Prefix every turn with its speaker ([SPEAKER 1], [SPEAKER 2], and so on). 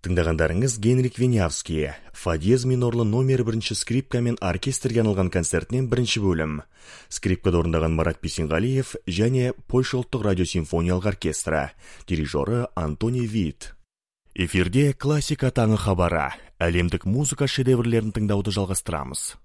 [SPEAKER 1] Тыңдағандарыңыз Генрик Винявский, фа диез минорлы номер 1 скрипка мен оркестрге арналган концертінен 1 бөлім. Скрипкада орындаған Марат Бейсенғалиев және Польша ұлттық радиосимфониялық оркестрі, дирижері Антони Вит. Эфирде классика таңы хабары, әлемдік музыка шедеврлерін тыңдауды жалғастырамыз.